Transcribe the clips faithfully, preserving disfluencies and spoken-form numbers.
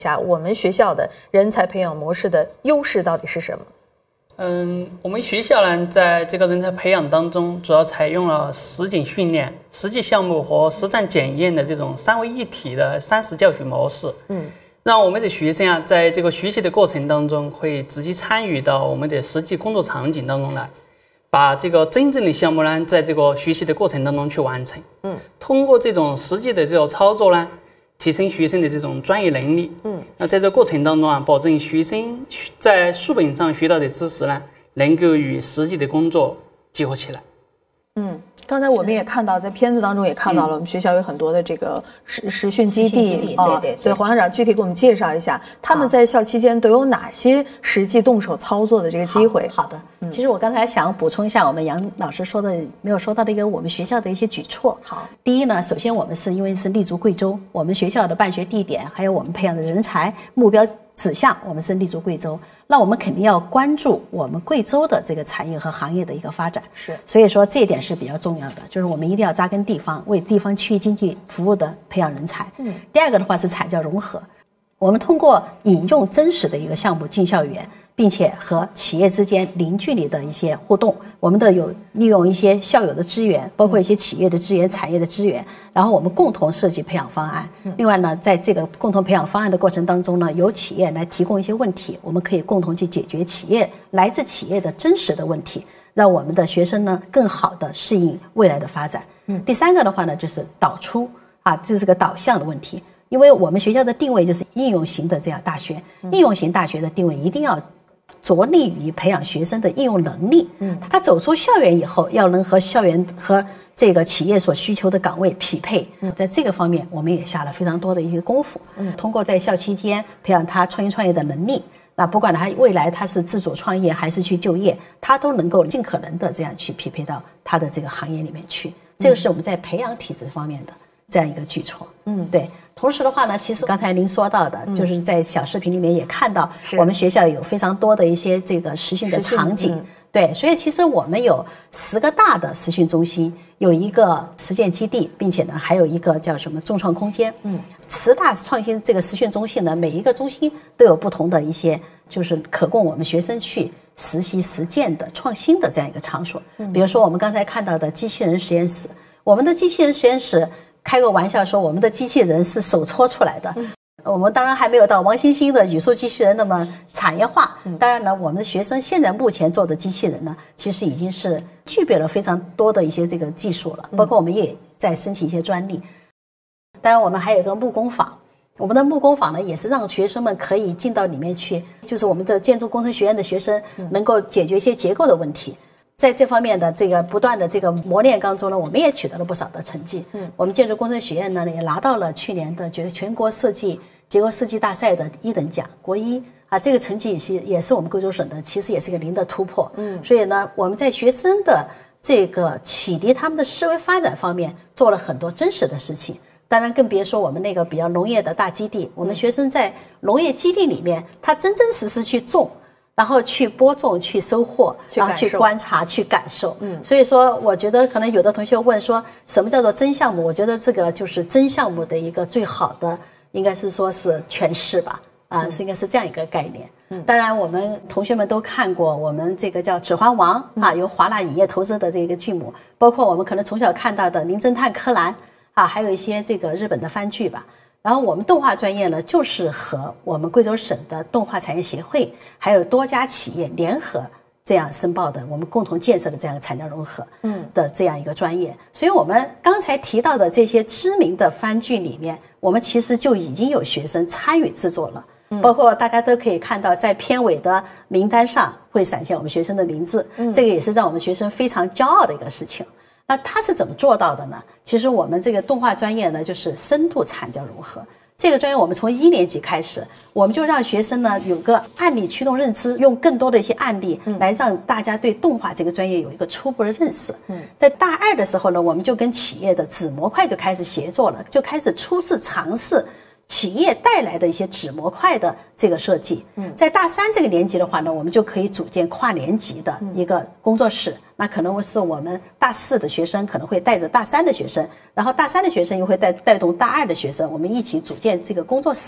下我们学校的人才培养模式的优势到底是什么？ 嗯，我们学校呢，在这个人才培养当中，主要采用了实景训练、实际项目和实战检验的这种三位一体的三实教学模式。嗯，让我们的学生啊，在这个学习的过程当中，会直接参与到我们的实际工作场景当中来，把这个真正的项目呢，在这个学习的过程当中去完成。嗯，通过这种实际的这种操作呢，提升学生的这种专业能力。嗯，那在这个过程当中啊，保证学生在书本上学到的知识呢，能够与实际的工作结合起来。 嗯，刚才我们也看到，在片子当中也看到了，我们学校有很多的这个实实训基地啊，对对。所以黄校长具体给我们介绍一下，他们在校期间都有哪些实际动手操作的这个机会？ 好, 好的、嗯，其实我刚才想补充一下，我们杨老师说的没有说到的一个我们学校的一些举措。好，第一呢，首先我们是因为是立足贵州，我们学校的办学地点还有我们培养的人才目标指向，我们是立足贵州，那我们肯定要关注我们贵州的这个产业和行业的一个发展。是，所以说这一点是比较重要的，就是我们一定要扎根地方，为地方区域经济服务的培养人才。嗯，第二个的话是产教融合，我们通过引用真实的一个项目进校园，并且和企业之间零距离的一些互动，我们的有利用一些校友的资源，包括一些企业的资源、产业的资源，然后我们共同设计培养方案。另外呢，在这个共同培养方案的过程当中呢，由企业来提供一些问题，我们可以共同去解决企业来自企业的真实的问题，让我们的学生呢更好的适应未来的发展。嗯，第三个的话呢，就是导出啊，这是个导向的问题，因为我们学校的定位就是应用型的这样大学，应用型大学的定位一定要着力于培养学生的应用能力。嗯，他走出校园以后，要能和校园和这个企业所需求的岗位匹配。嗯，在这个方面，我们也下了非常多的一些功夫。嗯，通过在校期间培养他创新创业的能力，那不管他未来他是自主创业还是去就业，他都能够尽可能的这样去匹配到他的这个行业里面去。这个是我们在培养体制方面的这样一个举措。嗯，对。同时的话呢，其实刚才您说到的，就是在小视频里面也看到，我们学校有非常多的一些这个实训的场景。嗯、对，所以其实我们有十个大的实训中心，有一个实践基地，并且呢还有一个叫什么众创空间。嗯，十大创新这个实训中心呢，每一个中心都有不同的一些就是可供我们学生去实习实践的创新的这样一个场所。嗯，比如说我们刚才看到的机器人实验室，我们的机器人实验室。开个玩笑说，我们的机器人是手搓出来的。嗯、我们当然还没有到王星星的语数机器人那么产业化。嗯、当然呢，我们的学生现在目前做的机器人呢，其实已经是具备了非常多的一些这个技术了，包括我们也在申请一些专利。当然，我们还有一个木工坊。我们的木工坊呢，也是让学生们可以进到里面去，就是我们的建筑工程学院的学生能够解决一些结构的问题。在这方面的这个不断的这个磨练当中呢，我们也取得了不少的成绩。嗯，我们建筑工程学院呢也拿到了去年的这个全国设计结构设计大赛的一等奖，国一啊，这个成绩也是也是我们贵州省的，其实也是个零的突破。嗯，所以呢，我们在学生的这个启迪他们的思维发展方面做了很多真实的事情。当然，更别说我们那个比较农业的大基地，我们学生在农业基地里面，他真真实实去种。然后去播种、去收获，然后去观察、去感受。嗯，所以说，我觉得可能有的同学问说，什么叫做真项目？我觉得这个就是真项目的一个最好的，应该是说是诠释吧。啊，是应该是这样一个概念。嗯，当然，我们同学们都看过我们这个叫《指环王》啊，由华纳影业投资的这个剧目，包括我们可能从小看到的《名侦探柯南》啊，还有一些这个日本的番剧吧。然后我们动画专业呢，就是和我们贵州省的动画产业协会，还有多家企业联合这样申报的，我们共同建设的这样一个产教融合嗯的这样一个专业。所以我们刚才提到的这些知名的番剧里面，我们其实就已经有学生参与制作了。包括大家都可以看到，在片尾的名单上会闪现我们学生的名字，这个也是让我们学生非常骄傲的一个事情。那他是怎么做到的呢？其实我们这个动画专业呢，就是深度产教融合。这个专业我们从一年级开始，我们就让学生呢有个案例驱动认知，用更多的一些案例来让大家对动画这个专业有一个初步的认识。嗯，在大二的时候呢，我们就跟企业的纸模块就开始协作了，就开始初次尝试企业带来的一些纸模块的这个设计。嗯，在大三这个年级的话呢，我们就可以组建跨年级的一个工作室。那可能是我们大四的学生可能会带着大三的学生，然后大三的学生又会带带动大二的学生，我们一起组建这个工作室。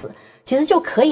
其实就可以